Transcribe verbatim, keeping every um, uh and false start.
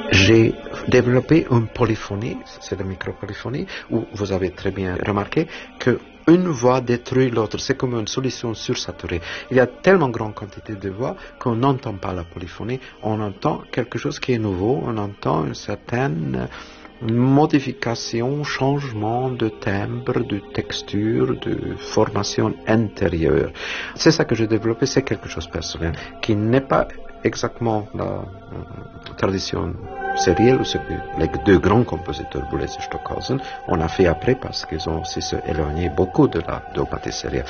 J'ai développé une polyphonie, c'est la micropolyphonie, où vous avez très bien remarqué que une voix détruit l'autre, c'est comme une solution sursaturée. Il y a tellement grande quantité de voix qu'on n'entend pas la polyphonie, on entend quelque chose qui est nouveau, on entend une certaine modification, changement de timbre, de texture, de formation intérieure. C'est ça que j'ai développé, c'est quelque chose de personnel, qui n'est pas exactement la euh, tradition sérielle, ce que les deux grands compositeurs, Boulez et Stockhausen, on a fait après parce qu'ils ont aussi se éloigné beaucoup de la dogmatique sérielle.